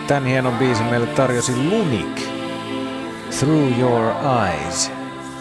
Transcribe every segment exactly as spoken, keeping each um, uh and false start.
Tän hienon biisin meille tarjosi Lunik. Through Your Eyes.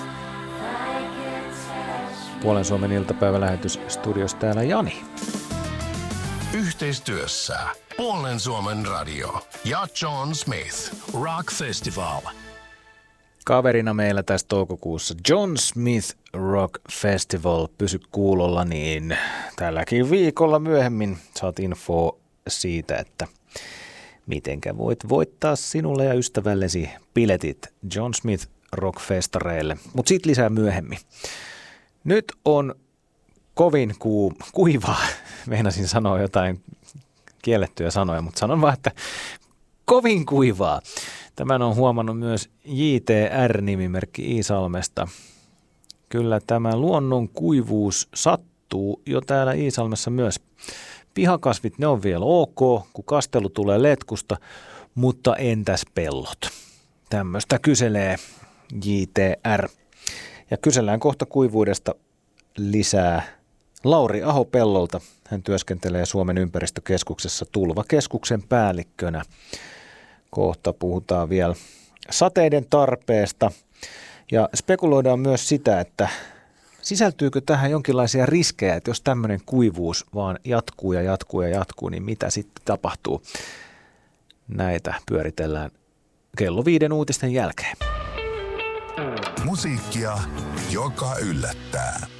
Puolen Suomen iltapäivälähetys studiossa täällä Jani. Yhteistyössä Puolen Suomen radio ja John Smith Rock Festival. Kaverina meillä tässä toukokuussa John Smith Rock Festival. Pysy kuulolla, niin tälläkin viikolla myöhemmin saat infoa siitä, että mitenkä voit voittaa sinulle ja ystävällesi biletit John Smith Rock Festareille. Mutta siitä lisää myöhemmin. Nyt on kovin ku, kuivaa. Meinasin sanoa jotain kiellettyjä sanoja, mutta sanon vaan, että kovin kuivaa. Tämän on huomannut myös J T R-nimimerkki Iisalmesta. Kyllä tämä luonnon kuivuus sattuu jo täällä Iisalmessa myös. Pihakasvit, ne on vielä ok, kun kastelu tulee letkusta, mutta entäs pellot? Tämmöistä kyselee J T R. Ja kysellään kohta kuivuudesta lisää Lauri Aho-Pellolta. Hän työskentelee Suomen ympäristökeskuksessa tulvakeskuksen päällikkönä. Kohta puhutaan vielä sateiden tarpeesta ja spekuloidaan myös sitä, että sisältyykö tähän jonkinlaisia riskejä, että jos tämmöinen kuivuus vaan jatkuu ja jatkuu ja jatkuu, niin mitä sitten tapahtuu? Näitä pyöritellään kello viiden uutisten jälkeen. Musiikkia, joka yllättää.